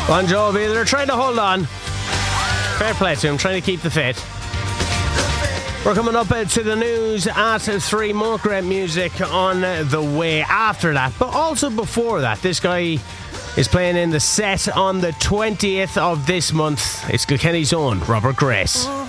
Bon Jovi, they're trying to hold on. Fair play to him, trying to keep the fit. We're coming up to the news at 3. More great music on the way after that. But also before that, this guy is playing in the set on the 20th of this month. It's Kilkenny's own Robert Grace.